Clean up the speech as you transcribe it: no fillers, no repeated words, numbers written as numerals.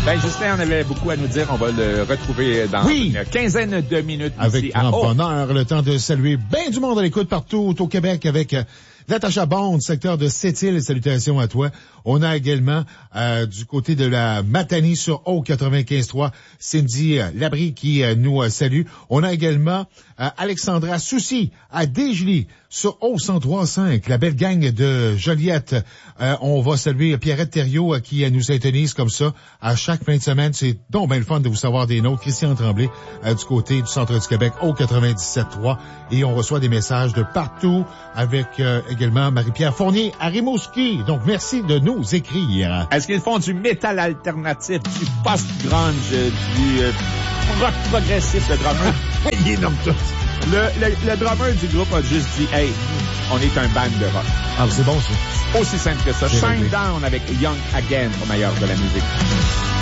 Ben, Justin, on avait beaucoup à nous dire. On va le retrouver dans une quinzaine de minutes. Avec ici grand bonheur, le temps de saluer bien du monde à l'écoute partout au Québec avec Natacha Bond, secteur de Sept-Îles. Salutations à toi. On a également du côté de la Matanie sur Haut 95.3, Cindy Labrie qui nous salue. On a également Alexandra Soucy à Desjely sur Haut 103.5, la belle gang de Joliette. On va saluer Pierrette Thériault qui nous syntonise comme ça à chaque fin de semaine. C'est donc bien le fun de vous savoir des nôtres. Christian Tremblay du côté du centre du Québec au 97.3. Et on reçoit des messages de partout avec également Marie-Pierre Fournier à Rimouski. Donc merci de nous écrire. Est-ce qu'ils font du métal alternatif, du post-grunge, du rock progressif, le drummer? Il est nomme tout. Le drummer du groupe a juste dit, hey, on est un band de rock. Ah, c'est bon ça. Aussi simple que ça. Shine Down avec Young Again au meilleur de la musique.